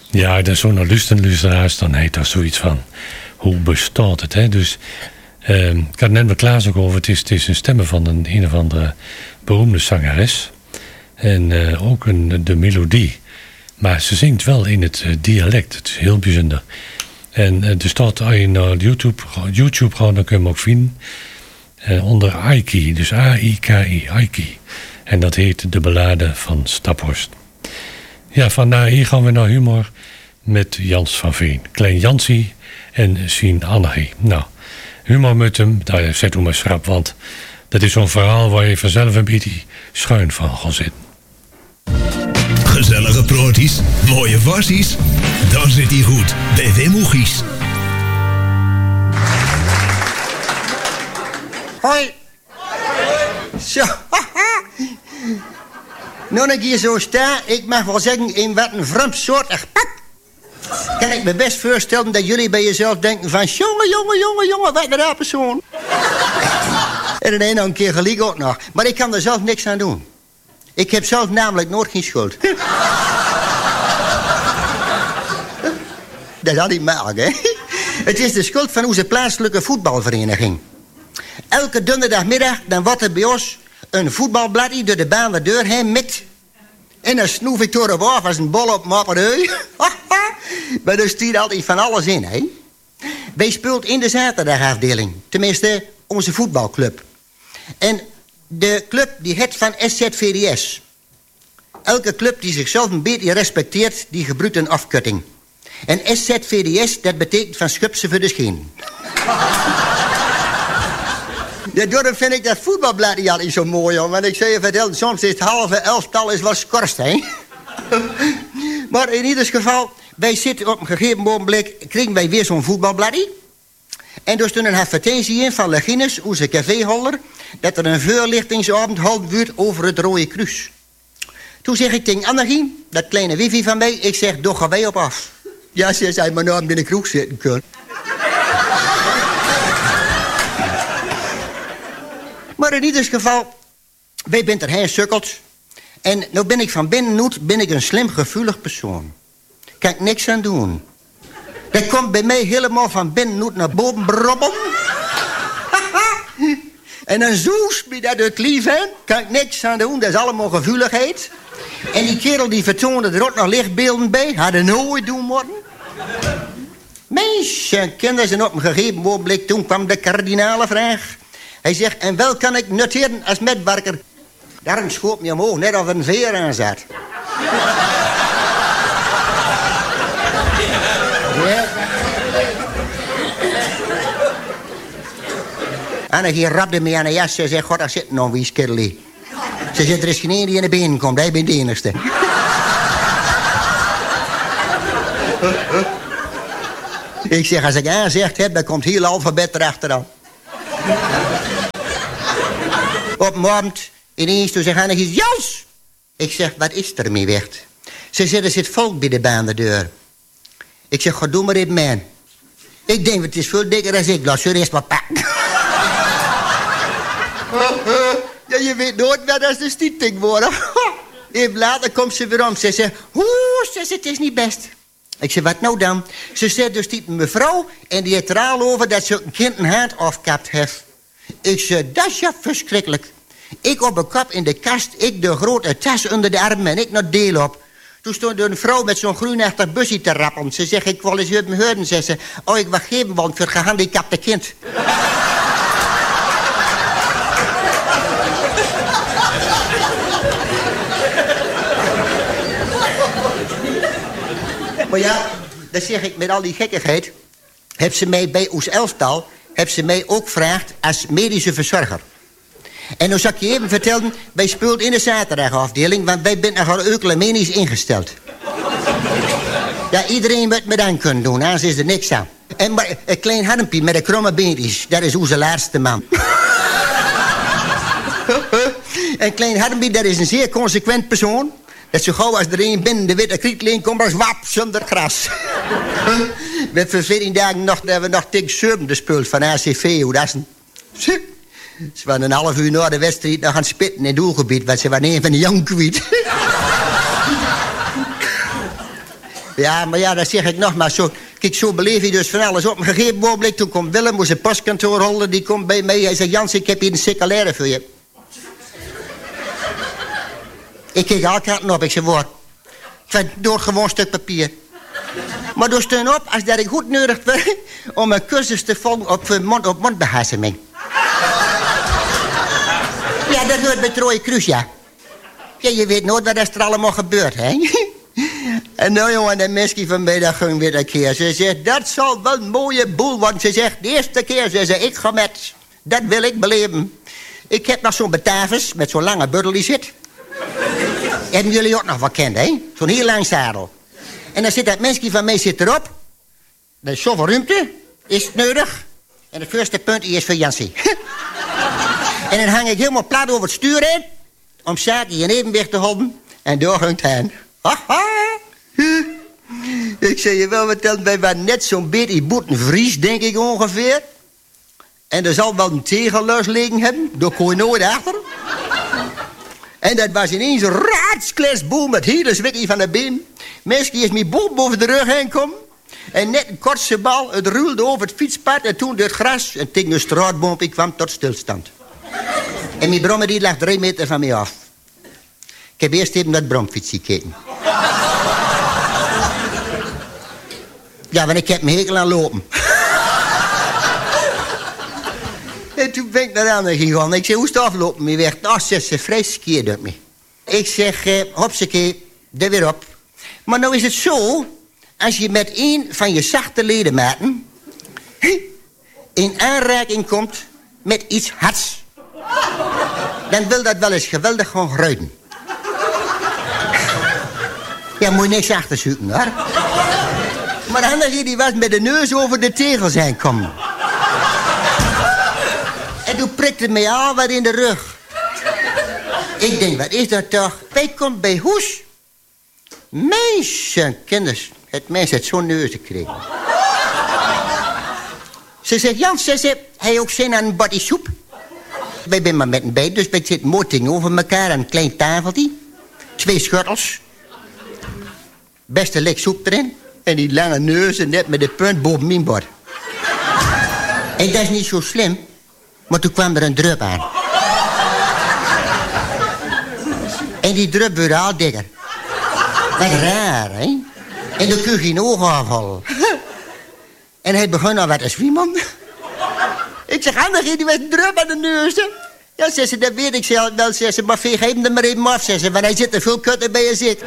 Ja, dat is zo'n luisteraars, dan heet dat zoiets van... Hoe bestaat het, hè? Dus... ik had het net met Klaas ook over. Het is een stem van een of andere beroemde zangeres. En ook de melodie. Maar ze zingt wel in het dialect. Het is heel bijzonder. En er staat, als je naar YouTube gaat, dan kun je hem ook vinden. Onder Aiki, dus A-I-K-I, Aiki. En dat heet De Ballade van Staphorst. Ja, vandaar hier gaan we naar humor met Jans van Veen. Klein Jansie en Sien Annegie. Nou, humor met hem, daar zet u maar schrap, want dat is zo'n verhaal waar je vanzelf een beetje schuin van gaat zitten. Gezellige proties, mooie varsies, dan zit hij goed bij Wim Oegies. Hoi. Zo. Nou, ik hier zo sta, ik mag wel zeggen, in wat een vreemdsoortig pak. Kan ik me best voorstellen dat jullie bij jezelf denken van... jongen, wat een raar persoon. En dan nog een keer gelijk ook nog. Maar ik kan er zelf niks aan doen. Ik heb zelf namelijk nooit geen schuld. Dat is al niet makkelijk, hè? Het is de schuld van onze plaatselijke voetbalvereniging. Elke donderdagmiddag dan wordt er bij ons een voetbalbladje door de baan de deur heen met. En dan snoef ik door de af als een bol op mappereu. Maar er stiert altijd van alles in, hè? Wij speelt in de zaterdagafdeling. Tenminste, onze voetbalclub. En de club die het van SZVDS. Elke club die zichzelf een beetje respecteert, die gebruikt een afkorting. En SZVDS, dat betekent van schubsen voor de scheen. Daardoor vind ik dat voetbalblad niet altijd zo mooi, hoor. Want ik zou je vertellen, soms is het halve elftal is wel skorst, hè. Maar in ieder geval, wij zitten op een gegeven ogenblik... kregen wij weer zo'n voetbalbladje. En dus toen een advertentie in van Legines, onze caféholder... dat er een voorlichtingsavond gehouden wordt over het Rode Kruis. Toen zeg ik tegen Annegie, dat kleine wifi van mij... ik zeg, doch gaan wij op af. Ja, ze zei, maar nou in de kroeg zitten kunnen. Maar in ieder geval, wij bent erheen sukkeld. En nou ben ik van binnen ben ik een slim gevoelig persoon. Kan ik niks aan doen. Dat komt bij mij helemaal van binnen naar boven brobbelen. En dan zoest me dat het lief heen. Kan ik niks aan doen, dat is allemaal gevoeligheid. En die kerel die vertoonde er ook nog lichtbeelden bij. Hadden nooit doen moeten. Mensen, kinderen zijn op een gegeven ogenblik. Toen kwam de kardinale vraag. Hij zegt, en wel kan ik noteren als metwerker. Daarom schoot me omhoog, net of er een veer aan zat. Ja. Annegie rapte me aan de jas. Ze zegt, god, daar zit nog wie skiddelie. Ze zegt, er is geen een die in de benen komt. Hij bent de enigste. Ik zeg, als ik aanzegd heb, dan komt heel alfabet erachteraan. Op een avond, ineens, toen zegt Annegie, Jans! Ik zeg, wat is er mee weg? Ze zegt, er zit volk bij de baan de deur. Ik zeg, ga doe maar dit, man. Ik denk, het is veel dikker dan ik. Laat ze eerst maar pakken. Ja, je weet nooit wat als de stiepting worden. Even later komt ze weer om. Ze zegt, het is niet best. Ik zeg, wat nou dan? Ze zegt dus die mevrouw en die heeft er al over dat ze een kind een hand afkapt heeft. Ik zeg, dat is ja verschrikkelijk. Ik op een kop in de kast, ik de grote tas onder de arm en ik naar deel op. Toen stond een vrouw met zo'n groenachtig busje te rappen. Ze zegt, ik wil eens uit mijn heuren, zegt ze. Oh, ik wacht geven, want voor het gehandicapte kind. Maar ja, dat zeg ik met al die gekkigheid. Heb ze mij bij ons elftal, heb ze mij ook gevraagd als medische verzorger. En dan zal ik je even vertellen, wij speelden in de zaterdagafdeling, want wij zijn nogal ecumenisch ingesteld. Ja, iedereen moet me dan kunnen doen, anders is er niks aan. En maar een klein harmpje met een kromme beentjes, dat is onze laatste man. Een klein harmpje, dat is een zeer consequent persoon. Dat zo gauw als er een binnen de witte krietleen komt als wap zonder gras. Met voor 14 dagen nog, dat we nog tegen Surben gespeeld van ACV. Hoe dat is een... Ze waren een half uur na de wedstrijd nog aan het spitten in het doelgebied, want ze waren een van de jankkwiet. Ja, maar ja, dat zeg ik nog maar zo. Kijk, zo beleef je dus van alles op. Een gegeven ogenblik, toen komt Willem, moest zijn postkantoor hollen. Die komt bij mij. Hij zegt, Jans, ik heb hier een circulaire voor je. Ik keek alle kanten op. Ik zei, wat? Ik zei, door gewoon een stuk papier. Maar door steun op, als dat ik goed nodig ben om een cursus te volgen op mond-op-mond behaseming. Ja, dat hoort bij het Rode Kruis, ja. Ja, je weet nooit wat er allemaal gebeurt, hè? En nou, jongen, de meisje van mij, dat ging weer een keer. Ze zegt, dat zal wel een mooie boel worden. Ze zegt, de eerste keer, ze zegt, ik ga met. Dat wil ik beleven. Ik heb nog zo'n Batavus met zo'n lange buddel die zit. Hebben jullie ook nog wat kend, hè? Zo'n heel lang zadel. En dan zit dat mensje van mij zit erop. Er is zoveel ruimte. Is het nodig? En het eerste punt is voor Jansie. En dan hang ik helemaal plat over het stuur heen. Om zaken in evenwicht te houden. En door hangt hij. Haha. Ik zei je wel vertellen, wij waren net zo'n beetje boetenvries, denk ik ongeveer. En er zal wel een tegelluis liggen hebben. Daar kon je nooit achter. En dat was ineens een raadsklasboel met hele zwikkie van de been. Mensen is mijn boel boven de rug heen komen. En net een kortse bal, het ruilde over het fietspad en toen door het gras. En tegen een straatboompje kwam tot stilstand. En mijn brommer die lag 3 meter van mij af. Ik heb eerst even naar het bromfiets gekeken. Ja, want ik heb mijn hekel aan lopen. En toen ben ik naar de andere gegaan. Ik zei, hoe is het aflopen? Mijn weg. Nou, zegt ze, vrij skeerd op me. Ik zeg, hopsakee, er weer op. Maar nou is het zo, als je met een van je zachte ledematen in aanraking komt met iets hards, dan wil dat wel eens geweldig gaan gruiden. Ja, moet je niks achter zoeken, hoor. Maar de andere die was met de neus over de tegels heen komen. En toen prikte mij al wat in de rug. Ik denk, wat is dat toch? Wij komt bij Hoes. Mensenkinders. Het mens heeft zo'n neus gekregen. Ze zegt, Jans, ze zegt, hij ook zin aan een body soep? Wij zijn maar met een bij, dus wij zitten mooi tegenover elkaar aan een klein tafeltje. 2 schottels. Beste lek soep erin. En die lange neuzen net met de punt boven mijn bord. En dat is niet zo slim. Maar toen kwam er een drup aan. En die drup werd al dikker. Wat raar, hè? En dan kun je geen ogen afhalen. En hij begon al wat te zwiemen. Ik zeg, handig, die was een drup aan de neus. Ja, zei ze, dat weet ik zelf wel, zei ze. Maar veeg hem er maar even af, zei ze. Want hij zit er veel kutter bij je zit.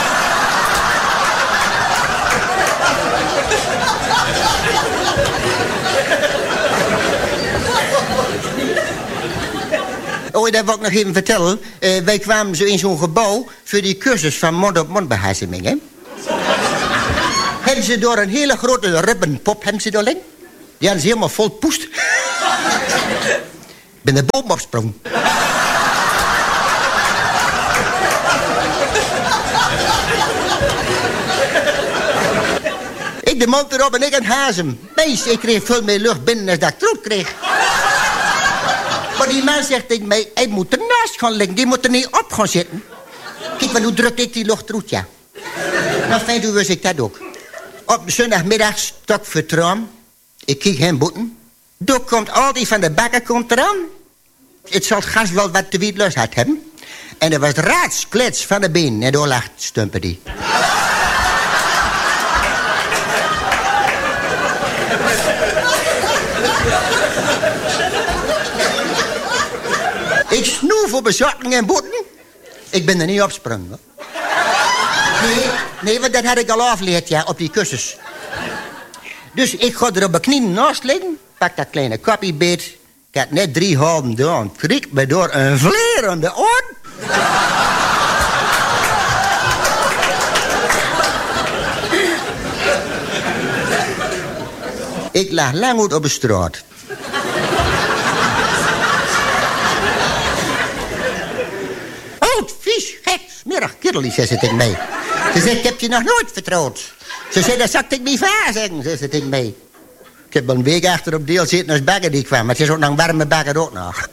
Oh, dat wil ik nog even vertellen. Wij kwamen zo in zo'n gebouw voor die cursus van mond-op-mond behaseming, hè? Hebben ze door een hele grote rubbenpop, hebben ze daar liggen? Die hadden ze helemaal vol poest. Ik ben de boom opsprong. Ik de mond erop en ik aan het hazem. Meis, ik kreeg veel meer lucht binnen als dat ik troep kreeg. Maar die man zegt tegen mij, hij moet ernaast gaan liggen. Die moet er niet op gaan zitten. Kijk, maar hoe druk ik die lucht eruit, ja. Nou, fijn, toen wist ik dat ook. Op zondagmiddag stok vertrouwen. Ik kijk hem boeten. Toen komt al die van de bakker komt eraan. Het zal het gas wel wat te wiet los had hebben. En er was raadsklets van de been. En daar lag stumpen die. Ik snoef op bezorging en boeten. Ik ben er niet opsprongen. Nee, want dat had ik al afgeleerd, ja, op die kussens. Dus ik ga er op mijn knieën naast liggen. Pak dat kleine kopje beet. Ik had net 3 halven door. Kriek me door een vleer aan de oor. Ik lag lang uit op de straat. Oud, vies, gek, smerig kerel, zei ze tegen mij. Ze zei, ik heb je nog nooit vertrouwd. Ze zei, dat zat ik niet vaar zeggen, zei ze tegen mij. Ik heb een week achter op deel zitten als bagger die kwam. Maar het is ook nog een warme bagger ook nog.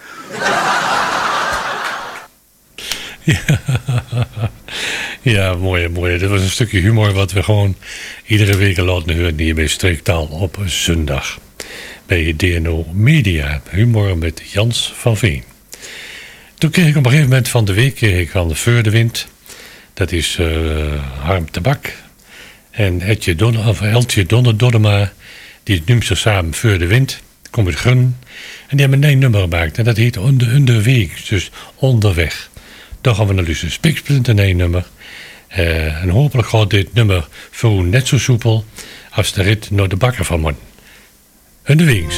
Ja, mooi. Dat was een stukje humor wat we gewoon iedere week laten horen hier bij Streektaal op zondag. Bij DNO Media. Humor met Jans van Veen. Toen kreeg ik op een gegeven moment van de week van de Veurdewind. Dat is Harm Tabak. En Eltje Donnerdorma. Die noemt ze samen Veurdewind. Kom uit Gun. En die hebben een nummer gemaakt. En dat heet Onderweeg. Dus onderweg. Dan gaan we naar Luce Spiksplinter een één nummer. En hopelijk gaat dit nummer voor u net zo soepel als de rit naar de bakker van morgen. Onderweeg.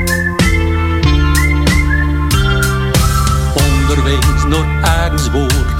Onderweeg naar Aagensboer